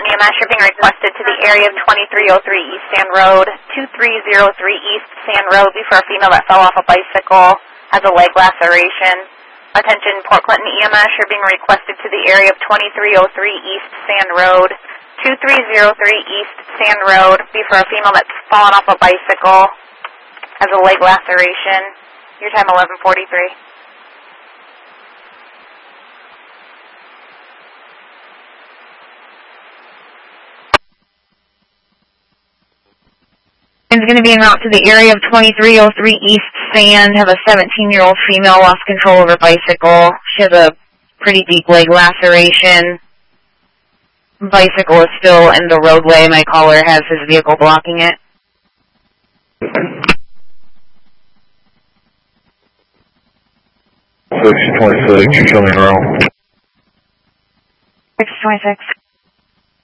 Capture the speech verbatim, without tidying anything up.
E M S, you're being requested to the area of twenty-three oh three East Sand Road, two three oh three East Sand Road, before a female that fell off a bicycle, has a leg laceration. Attention, Port Clinton E M S, you're being requested to the area of twenty-three oh three East Sand Road, two three oh three East Sand Road, before a female that's fallen off a bicycle, has a leg laceration. Your time eleven forty-three. Is going to be en route to the area of twenty-three oh three East Sand. Have a seventeen-year-old female lost control of her bicycle. She has a pretty deep leg laceration. Bicycle is still in the roadway. My caller has his vehicle blocking it. six twenty-six, you're showing wrong. six twenty-six.